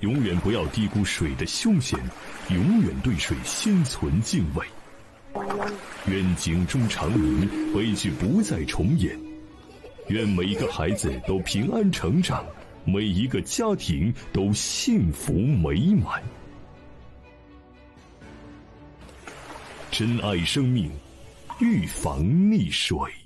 永远不要低估水的凶险，永远对水心存敬畏。愿警钟长鸣，悲剧不再重演。愿每一个孩子都平安成长，每一个家庭都幸福美满。珍爱生命，预防溺水。